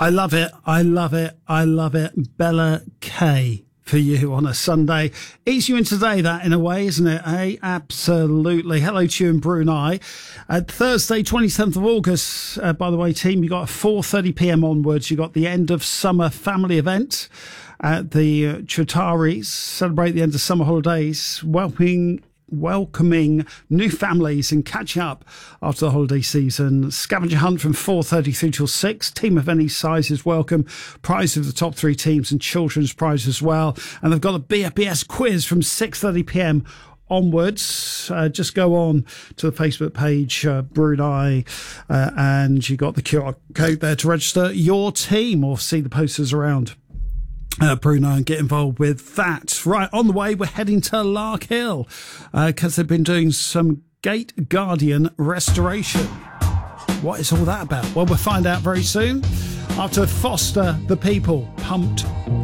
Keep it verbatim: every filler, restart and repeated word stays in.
I love it. I love it. I love it. Bella K for you on a Sunday. Ease you in today, that, in a way, isn't it? Eh? Absolutely. Hello to you in Brunei. Uh, Thursday, twenty-seventh of August, uh, by the way, team, you got four thirty p.m. onwards. You got the end of summer family event at the uh, Chutaris. Celebrate the end of summer holidays. Welcoming welcoming new families and catching up after the holiday season. Scavenger hunt from four thirty through till six. Team of any size is welcome. Prize of the top three teams and children's prize as well. And they've got a B F B S quiz from six thirty p.m. onwards. Uh, just go on to the Facebook page, uh, Brunei, uh, and you got the Q R code there to register your team or see the posters around Uh, Brunei and get involved with that. Right, on the way, we're heading to Lark Hill because uh, they've been doing some Gate Guardian restoration. What is all that about? Well, we'll find out very soon after Foster the People, Pumped